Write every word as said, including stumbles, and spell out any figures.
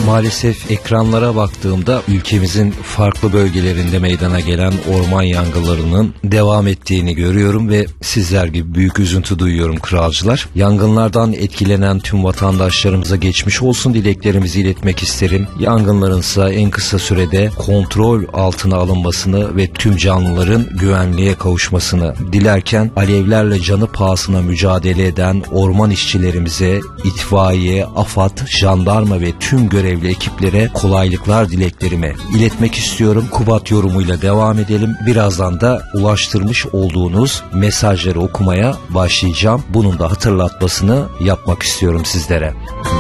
Maalesef ekranlara baktığımda ülkemizin farklı bölgelerinde meydana gelen orman yangınlarının devam ettiğini görüyorum ve sizler gibi büyük üzüntü duyuyorum kralcılar. Yangınlardan etkilenen tüm vatandaşlarımıza geçmiş olsun dileklerimizi iletmek isterim. Yangınların ise en kısa sürede kontrol altına alınmasını ve tüm canlıların güvenliğe kavuşmasını dilerken alevlerle canı pahasına mücadele eden orman işçilerimize, itfaiye, AFAD, jandarma ve tüm görevli ekiplere kolaylıklar dileklerimi iletmek istiyorum. Kubat yorumuyla devam edelim. Birazdan da ulaştırmış olduğunuz mesajları okumaya başlayacağım. Bunun da hatırlatmasını yapmak istiyorum sizlere.